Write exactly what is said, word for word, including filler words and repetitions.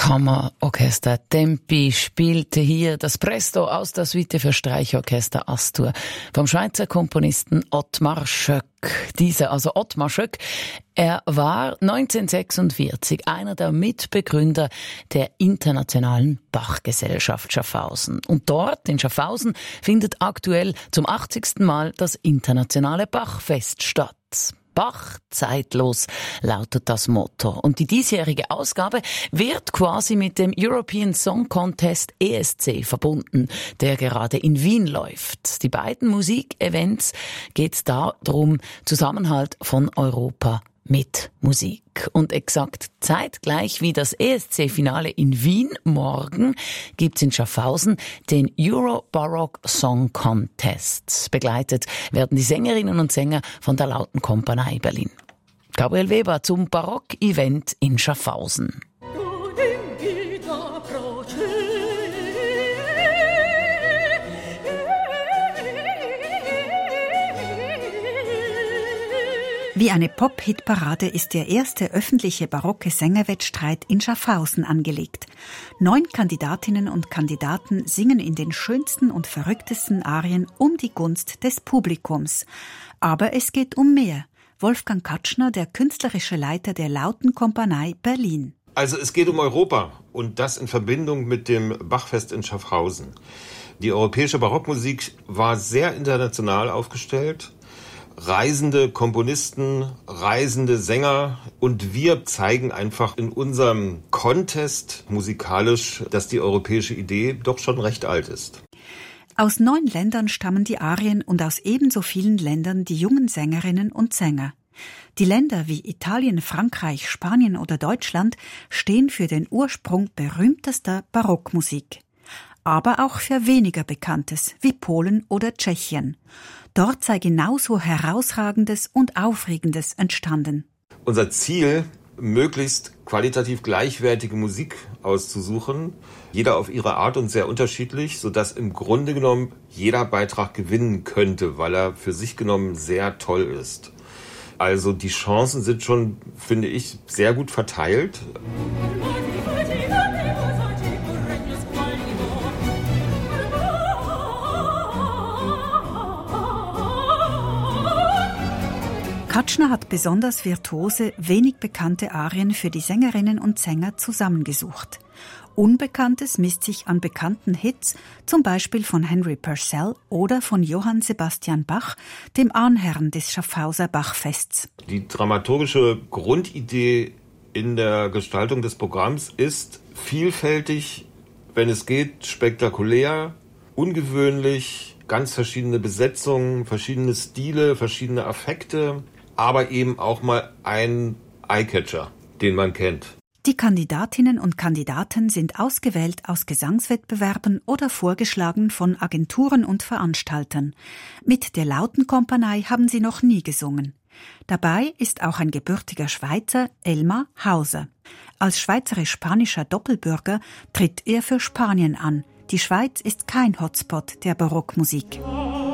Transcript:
Kammerorchester Tempi spielte hier das Presto aus der Suite für Streichorchester Astur vom Schweizer Komponisten Ottmar Schöck. Dieser, also Ottmar Schöck, er war neunzehnhundertsechsundvierzig einer der Mitbegründer der Internationalen Bachgesellschaft Schaffhausen. Und dort in Schaffhausen findet aktuell zum achtzigsten Mal das internationale Bachfest statt. Bach zeitlos lautet das Motto. Und die diesjährige Ausgabe wird quasi mit dem European Song Contest E S C verbunden, der gerade in Wien läuft. Die beiden Musikevents geht darum, Zusammenhalt von Europa mit Musik. Und exakt zeitgleich wie das E S C-Finale in Wien morgen gibt's in Schaffhausen den Euro Baroque Song Contest. Begleitet werden die Sängerinnen und Sänger von der Lauten Kompanie Berlin. Gabriel Weber zum Barock-Event in Schaffhausen. Wie eine Pop-Hit-Parade ist der erste öffentliche barocke Sängerwettstreit in Schaffhausen angelegt. Neun Kandidatinnen und Kandidaten singen in den schönsten und verrücktesten Arien um die Gunst des Publikums. Aber es geht um mehr. Wolfgang Katschner, der künstlerische Leiter der Lauten Kompanie Berlin. Also es geht um Europa und das in Verbindung mit dem Bachfest in Schaffhausen. Die europäische Barockmusik war sehr international aufgestellt. Reisende Komponisten, reisende Sänger und wir zeigen einfach in unserem Contest musikalisch, dass die europäische Idee doch schon recht alt ist. Aus neun Ländern stammen die Arien und aus ebenso vielen Ländern die jungen Sängerinnen und Sänger. Die Länder wie Italien, Frankreich, Spanien oder Deutschland stehen für den Ursprung berühmtester Barockmusik. Aber auch für weniger Bekanntes, wie Polen oder Tschechien. Dort sei genauso Herausragendes und Aufregendes entstanden. Unser Ziel, möglichst qualitativ gleichwertige Musik auszusuchen, jeder auf ihre Art und sehr unterschiedlich, sodass im Grunde genommen jeder Beitrag gewinnen könnte, weil er für sich genommen sehr toll ist. Also die Chancen sind schon, finde ich, sehr gut verteilt. Katschner hat besonders virtuose, wenig bekannte Arien für die Sängerinnen und Sänger zusammengesucht. Unbekanntes misst sich an bekannten Hits, zum Beispiel von Henry Purcell oder von Johann Sebastian Bach, dem Ahnherrn des Schaffhauser Bachfests. Die dramaturgische Grundidee in der Gestaltung des Programms ist vielfältig, wenn es geht, spektakulär, ungewöhnlich, ganz verschiedene Besetzungen, verschiedene Stile, verschiedene Affekte, aber eben auch mal ein Eyecatcher, den man kennt. Die Kandidatinnen und Kandidaten sind ausgewählt aus Gesangswettbewerben oder vorgeschlagen von Agenturen und Veranstaltern. Mit der Lauten Kompanie haben sie noch nie gesungen. Dabei ist auch ein gebürtiger Schweizer, Elmar Hauser. Als schweizerisch-spanischer Doppelbürger tritt er für Spanien an. Die Schweiz ist kein Hotspot der Barockmusik.